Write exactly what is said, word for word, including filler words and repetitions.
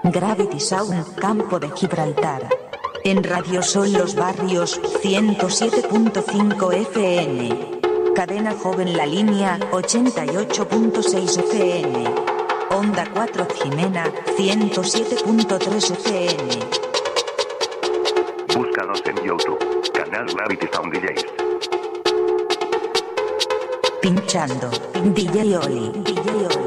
Gravity Sound, Campo de Gibraltar. En Radio Sol Los Barrios, ciento siete punto cinco F M. Cadena Joven La Línea, ochenta y ocho punto seis F M. Onda cuatro Jimena, ciento siete punto tres F M. Búscanos en YouTube. Canal Gravity Sound D Js. Pinchando. D J Oli. D J Oli.